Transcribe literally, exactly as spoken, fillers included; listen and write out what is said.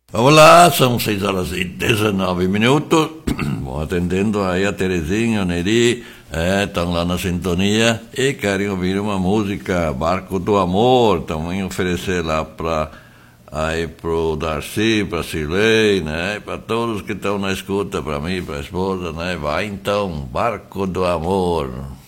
Vamos lá, são seis horas e dezenove minutos. Vou atendendo aí a Terezinha, o Neri, estão é, lá na sintonia e querem ouvir uma música, Barco do Amor. Também oferecer lá para aí pro Darcy, para Cirlei, né? Para todos que estão na escuta, para mim, para a esposa, né? Vai então, Barco do Amor.